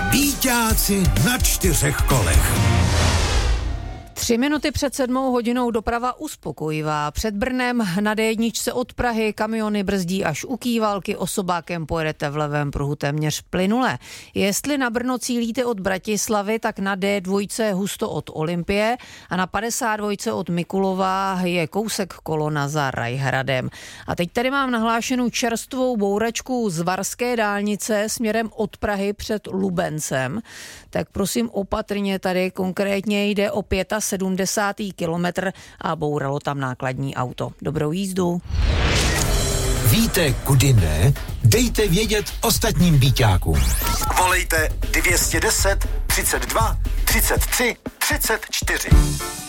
Býťáci na 4 kolech. 3 minuty před 7 hodinou doprava uspokojivá. Před Brnem na D1 od Prahy kamiony brzdí až u Kývalky, osobákem pojedete v levém pruhu téměř plynule. Jestli na Brno cílíte od Bratislavy, tak na D2 husto od Olympie a na 52 od Mikulova je kousek kolona za Rajhradem. A teď tady mám nahlášenou čerstvou bouračku z Varské dálnice směrem od Prahy před Lubencem. Tak prosím opatrně, tady konkrétně jde o 75. kilometr a bouralo tam nákladní auto. Dobrou jízdu. Víte, kudy ne? Dejte vědět ostatním býťákům. Volejte 210 32 33 34.